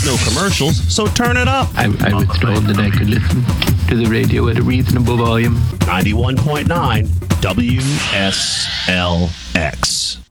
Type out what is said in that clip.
There's no commercials, so turn it up. I was told that I could listen to the radio at a reasonable volume. 91.9 WSLX.